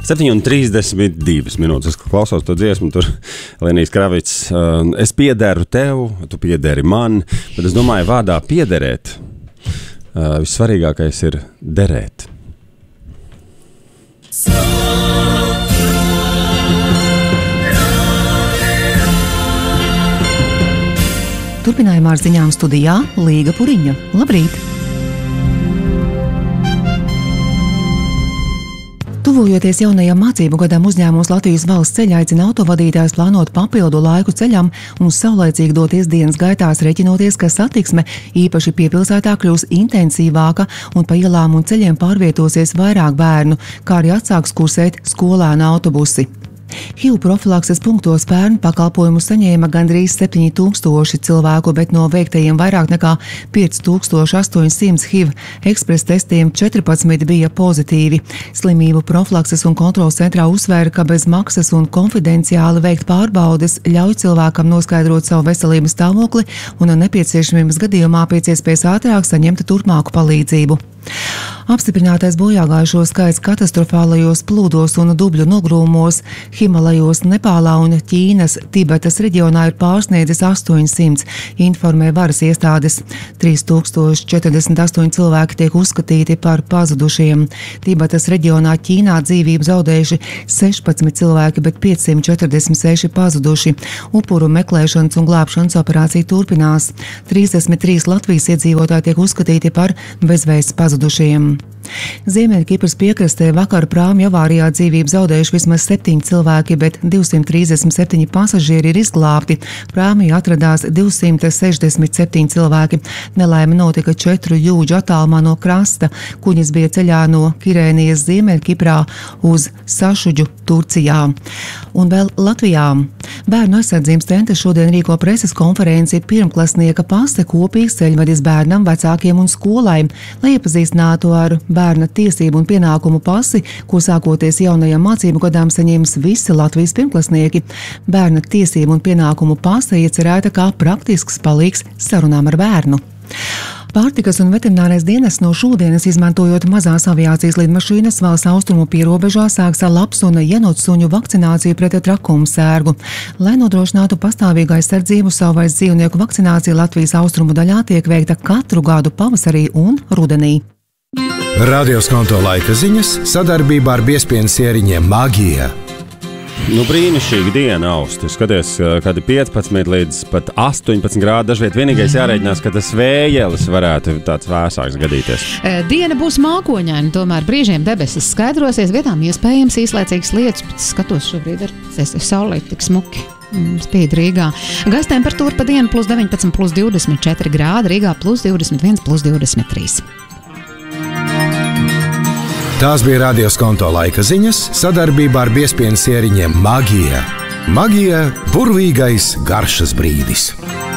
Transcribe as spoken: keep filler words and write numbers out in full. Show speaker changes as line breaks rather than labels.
septiņi un trīsdesmit divas minūtes. Es klausos to dziesmu, tur Lenijs Kravits. Uh, es piederu tev, tu piederi man, bet es domāju, vārdā piederēt. Uh, vissvarīgākais ir derēt.
Turpinājumā ar ziņām studijā Līga Puriņa. Labrīt! Tuvojoties jaunajam mācību gadam, uzņēmums Latvijas Valsts ceļi aicina autovadītājus plānot papildu laiku ceļam un saulaicīgi doties dienas gaitās, reķinoties, ka satiksme īpaši piepilsētā kļūs intensīvāka un pa ielām un ceļiem pārvietosies vairāk bērnu, kā arī atsāks kursēt skolēnu autobusi. H I V profilakses punktos pērn pakalpojumu saņēma gandrīz septiņi tūkstoši cilvēku, bet no veiktajiem vairāk nekā pieci tūkstoši astoņsimt H I V ekspres testiem četrpadsmit bija pozitīvi. Slimību profilakses un kontrolas centrā uzsvēra, ka bez maksas un konfidenciāli veikt pārbaudes ļauj cilvēkam noskaidrot savu veselības stāvokli un nepieciešamības gadījumā pēc iespējas ātrāk saņemt turpmāku palīdzību. Apstiprinātais bojāgājušo skaits katastrofālajos plūdos un dubļu nogrūmos Himalajos, Nepālā un Ķīnas, Tibetas reģionā ir pārsniedzis astoņsimt, informē varas iestādes. trīs tūkstoši četrdesmit astoņi cilvēki tiek uzskatīti par pazudušiem. Tibetas reģionā Ķīnā dzīvību zaudējuši sešpadsmit cilvēki, bet piecsimt četrdesmit seši pazuduši. Upuru meklēšanas un glābšanas operācija turpinās. trīsdesmit trīs Latvijas iedzīvotāji tiek uzskatīti par bezvēsts pazudušiem. Ziemeļkipras piekrastē vakar prāmju avārijā dzīvību zaudējuši vismaz septiņi cilvēki, bet divsimt trīsdesmit septiņi pasažieri ir izglābti. Prāmjā atradās divsimt sešdesmit septiņi cilvēki. Nelaime notika četru jūdžu attālumā no krasta. Kuģis bija ceļā no Kirēnijas Ziemeļkiprā uz Sašuģu, Turcijā. Un vēl Latvijā. Bērnu aizsardzības centrs šodien rīko preses konferenci pirmklasnieka pase kopīgs ceļvedis bērnam, vecākiem un skolai, lai iepazīstinātu ar bērna tiesību un pienākumu pasi, ko sākoties jaunajam mācību gadām saņems visi Latvijas pirmklasnieki. Bērna tiesību un pienākumu pase iecerēta kā praktisks palīgs sarunām ar bērnu. Pārtikas un veterinārais dienests no šodienas, izmantojot mazās aviācijas lidmašīnas, valsts austrumu pierobežā sāks laps un jenot suņu vakcināciju pret trakumu sērgu. Lai nodrošinātu pastāvīgu aizsardzību, savvaļas dzīvnieku vakcinācija Latvijas austrumu daļā tiek veikta katru gadu pavasarī un rudenī.
Radioskonto laika ziņas sadarbībā ar biezpienu sieriņiem Magija.
Nu, brīnišķīga diena, Austi. Skaties, kādi piecpadsmit līdz pat astoņpadsmit grādi. Dažviet vienīgais jārēķinās, ka tas vējelis varētu tāds vēsāks gadīties.
Diena būs mākoņaina, tomēr brīžiem debesis skaidrosies, vietām iespējams īslaicīgas lietus. Skatos šobrīd ar saulīt tik smuki. Spīd Rīgā. Gaisa temperatūra pa dienu plus deviņpadsmit, plus divdesmit četri grādi, Rīgā plus divdesmit viens, plus divdesmit trīs.
Tās bija Radioskonto laika ziņas sadarbībā ar biezpienu sieriņiem Magija. Magija – burvīgais garšas brīdis.